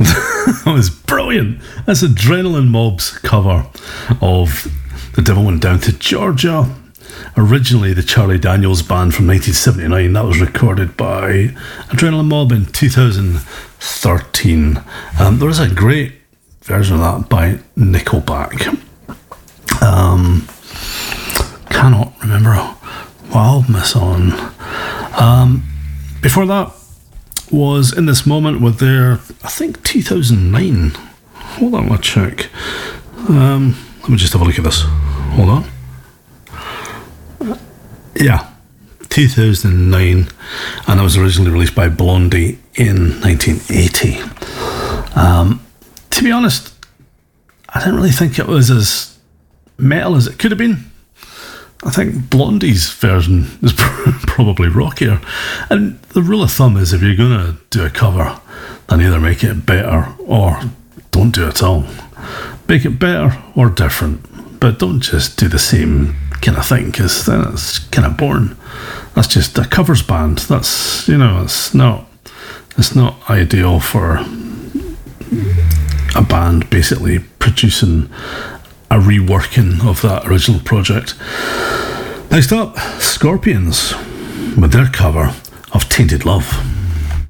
That was brilliant. That's Adrenaline Mob's cover of The Devil Went Down to Georgia. Originally the Charlie Daniels Band from 1979. That was recorded by Adrenaline Mob in 2013. There is a great version of that by Nickelback. Cannot remember what album it's on. Before that was In This Moment with their, I think, 2009. Hold on, I'll check. Let me just have a look at this. Hold on. Yeah, 2009, and it was originally released by Blondie in 1980. To be honest, I didn't really think it was as metal as it could have been. I think Blondie's version is probably rockier. And the rule of thumb is if you're going to do a cover, then either make it better or don't do it at all. Make it better or different, but don't just do the same kind of thing, because then it's kind of boring. That's just a covers band. That's, it's not ideal for a band basically producing a reworking of that original project. Next up, Scorpions with their cover of Tainted Love.